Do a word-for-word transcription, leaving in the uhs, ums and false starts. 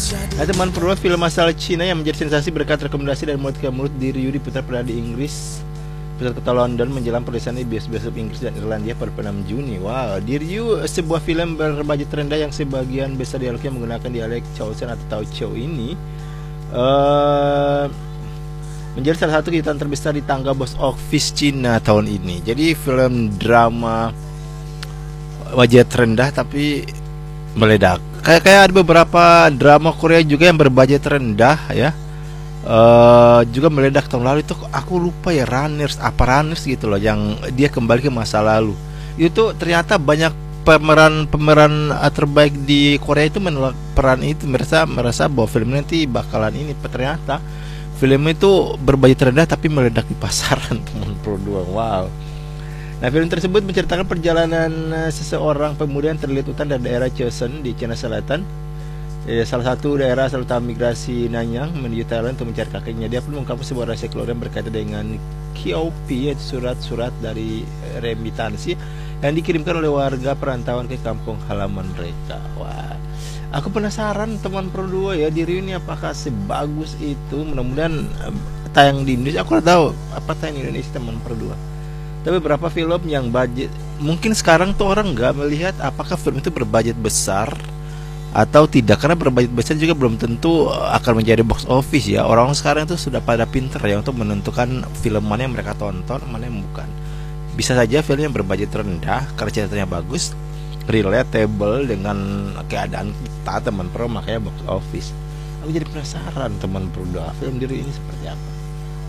Nah teman perlu film asal Cina yang menjadi sensasi berkat rekomendasi dari mulut ke mulut di review diputar pada di Inggris, pusat kota London menjelang perilisan di bioskop Inggris dan Irlandia pada enam Juni. Wow, di review sebuah film berbudget rendah yang sebagian besar dialognya menggunakan dialek Chaucan atau Chou ini uh, menjadi salah satu kejutan terbesar di tangga box office Cina tahun ini. Jadi film drama budget rendah tapi meledak. Kayak kayak ada beberapa drama Korea juga yang berbudget rendah ya. Uh, juga meledak tahun lalu itu, aku lupa ya, Runners apa Runners gitu loh, yang dia kembali ke masa lalu. Itu ternyata banyak pemeran-pemeran terbaik di Korea itu menolak peran itu, merasa merasa bahwa film nanti bakalan ini. Ternyata film itu berbudget rendah tapi meledak di pasaran teman produk. Wow. Nah, film tersebut menceritakan perjalanan uh, seseorang pemuda yang terlilit utang dari daerah Chosun di Cina Selatan, eh, salah satu daerah asal utama migrasi Nanyang menuju Thailand untuk mencari kakeknya. Dia pun mengungkapkan sebuah rahasia keluarga yang berkaitan dengan K O P, yaitu surat-surat dari eh, remitansi yang dikirimkan oleh warga perantauan ke kampung halaman mereka. Wah, aku penasaran teman Pro dua ya, diri ini apakah sebagus itu. Mudah-mudahan eh, tayang di Indonesia. Aku nggak tahu apa tayang di Indonesia teman Pro dua. Tapi beberapa film yang budget, mungkin sekarang tuh orang nggak melihat apakah film itu berbudget besar atau tidak, karena berbudget besar juga belum tentu akan menjadi box office ya. Orang sekarang itu sudah pada pinter ya untuk menentukan film mana yang mereka tonton, mana yang bukan. Bisa saja film yang berbudget rendah karena ceritanya bagus, relatable dengan keadaan kita teman pro, makanya box office. Aku jadi penasaran teman pro, film diri ini seperti apa.